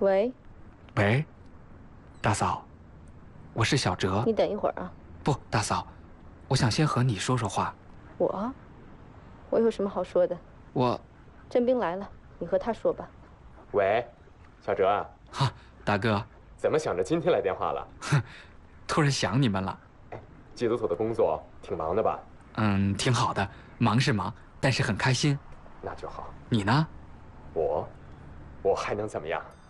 喂， 喂，大嫂，我是小哲。 你等一会儿啊。 不，大嫂，我想先和你说说话。 我有什么好说的？ 我， 振兵来了，你和他说吧。 喂，小哲啊。 哈，大哥， 怎么想着今天来电话了？ 哼，突然想你们了。 哎，缉毒所的工作挺忙的吧？ 嗯，挺好的，忙是忙，但是很开心。 那就好。 你呢？ 我还能怎么样？